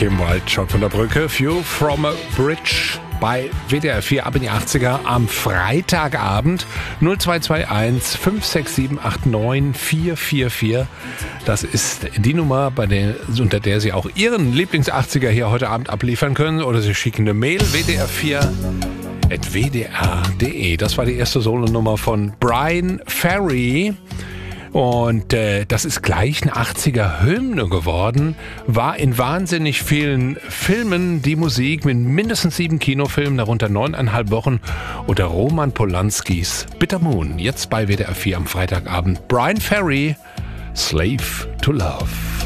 Kim Wilde schon von der Brücke. View from a Bridge bei WDR 4 ab in die 80er am Freitagabend. 0221 567 89 444. Das ist die Nummer, unter der Sie auch Ihren Lieblings-80er hier heute Abend abliefern können. Oder Sie schicken eine Mail wdr4@wdr.de. Das war die erste Solonummer von Bryan Ferry. Und das ist gleich eine 80er-Hymne geworden, war in wahnsinnig vielen Filmen die Musik mit mindestens 7 Kinofilmen, darunter 9,5 Wochen, oder Roman Polanskis Bitter Moon, jetzt bei WDR 4 am Freitagabend. Bryan Ferry, Slave to Love.